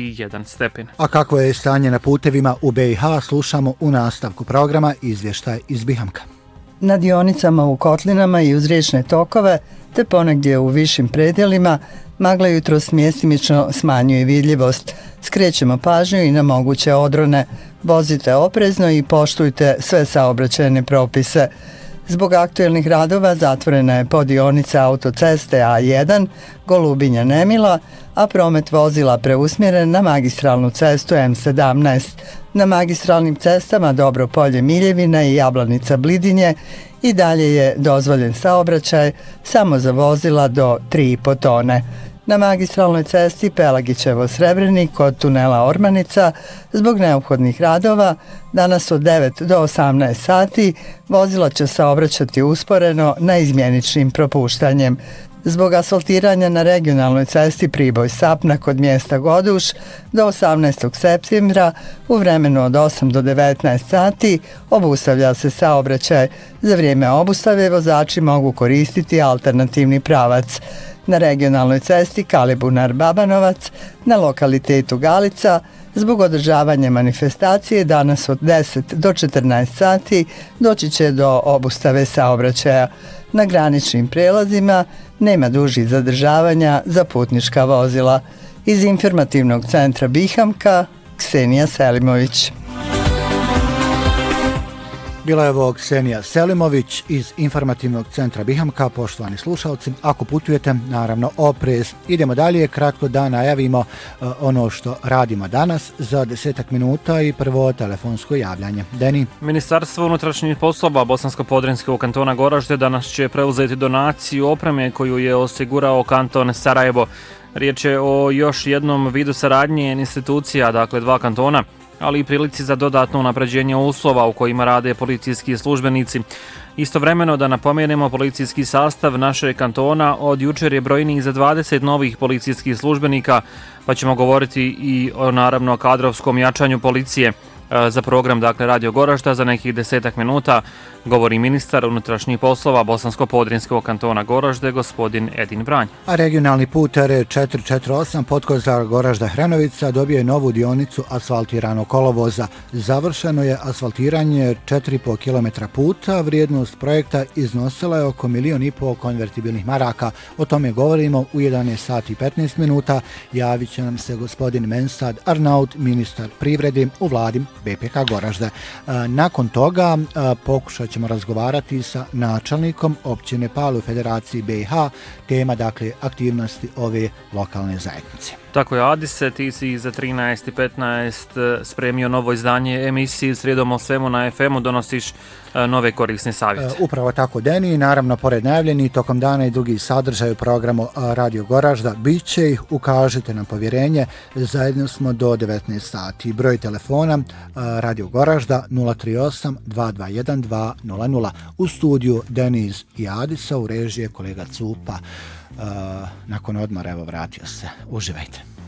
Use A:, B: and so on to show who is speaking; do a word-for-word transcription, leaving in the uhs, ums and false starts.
A: jedan stepen.
B: A kakvo je stanje na putevima u B i H slušamo u nastavku programa Izvještaj iz Bihamka.
C: Na dionicama u kotlinama i uz riječne tokove, te ponegdje u višim predjelima, magla jutros mjestimično smanjuje vidljivost. Skrećemo pažnju i na moguće odrone. Vozite oprezno i poštujte sve saobraćajne propise. Zbog aktuelnih radova zatvorena je podionica autoceste A jedan Golubinja-Nemila, a promet vozila preusmjeren na magistralnu cestu M sedamnaest. Na magistralnim cestama Dobropolje-Miljevina i Jablanica-Blidinje i dalje je dozvoljen saobraćaj samo za vozila do tri i po tone. Na magistralnoj cesti Pelagićevo-Srebrenik kod tunela Ormanica zbog neophodnih radova danas od devet do osamnaest sati vozila će saobraćati usporeno na izmjeničnim propuštanjem. Zbog asfaltiranja na regionalnoj cesti Priboj-Sapna kod mjesta Goduš do osamnaestog septembra u vremenu od osam do devetnaest sati obustavlja se saobraćaj. Za vrijeme obustave vozači mogu koristiti alternativni pravac. Na regionalnoj cesti Kalibunar-Babanovac na lokalitetu Galica zbog održavanja manifestacije danas od deset do četrnaest sati doći će do obustave saobraćaja. Na graničnim prelazima nema dužih zadržavanja za putnička vozila. Iz informativnog centra Bihamka, Ksenija Selimović.
B: Bila je ovo Ksenija Selimović iz informativnog centra Bihamka. Poštovani slušalci, ako putujete, naravno oprez. Idemo dalje, kratko da najavimo uh, ono što radimo danas za desetak minuta i prvo telefonsko javljanje. Deni.
A: Ministarstvo unutrašnjih poslova Bosansko-Podrinjskog kantona Goražde danas će preuzeti donaciju opreme koju je osigurao kanton Sarajevo. Riječ je o još jednom vidu saradnje institucija, dakle dva kantona, ali i prilici za dodatno unapređenje uslova u kojima rade policijski službenici. Istovremeno da napomenemo policijski sastav našeg kantona od jučer je brojniji za dvadeset novih policijskih službenika, pa ćemo govoriti i o naravno kadrovskom jačanju policije. Za program, dakle, Radio Goražda za nekih desetak minuta govori ministar unutrašnjih poslova Bosansko-Podrinjskog kantona Goražde, gospodin Edin Branj.
B: A regionalni put R četiri četiri osam Podkozar Goražda-Hrenovica dobio je novu dionicu asfaltiranog kolovoza. Završeno je asfaltiranje četiri i po kilometra puta, vrijednost projekta iznosila je oko milijon i pol konvertibilnih maraka. O tome govorimo u jedanaest sati i petnaest minuta. Javit će nam se gospodin Mensad Arnaut, ministar privrede u vladi B P K Goražde. Nakon toga pokušat ćemo razgovarati sa načelnikom općine Pale u Federaciji B i H, tema dakle aktivnosti ove lokalne zajednice.
A: Tako je, Adise, ti si za trinaest i petnaest spremio novo izdanje emisiji Srijedom o svemu na F M-u, donosiš nove korisne savjete.
B: Upravo tako, Deni, naravno pored najavljeni tokom dana i drugi sadržaj u programu Radio Goražda, bit će ih, ukažite nam povjerenje, zajedno smo do devetnaest sati. Broj telefona Radio Goražda nula tri osam dva dva jedan dva nula nula. U studiju Deniz i Adisa, u režije kolega Cupa. Uh, nakon odmora, evo, vratio se. Uživajte.